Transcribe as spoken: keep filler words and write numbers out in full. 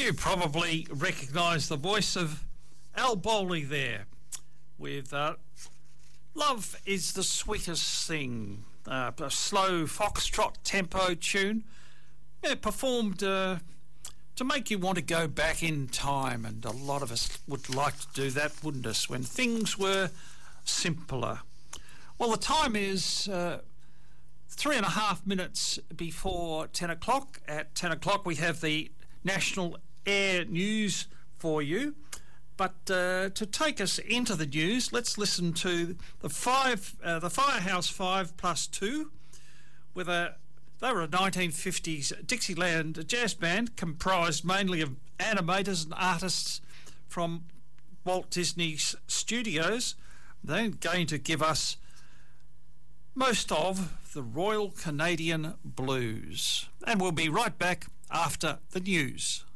You probably recognise the voice of Al Bowley there with uh, Love is the Sweetest Thing, uh, a slow foxtrot tempo tune, yeah, performed uh, to make you want to go back in time, and a lot of us would like to do that, wouldn't us, when things were simpler. Well, the time is uh, three and a half minutes before ten o'clock. At ten o'clock we have the National Air News for you. But uh, to take us into the news, let's listen to the five, uh, the Firehouse Five plus Two, with a they were a nineteen fifties Dixieland jazz band comprised mainly of animators and artists from Walt Disney's studios. They're going to give us most of the Royal Canadian Blues, and we'll be right back after the news.